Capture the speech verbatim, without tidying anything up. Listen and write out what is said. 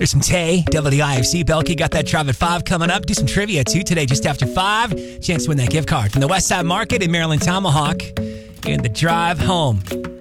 There's some Tay, W I F C. Belky got that drive at five coming up. Do some trivia, too, today just after five. Chance to win that gift card from the Westside Market in Maryland Tomahawk. And the drive home.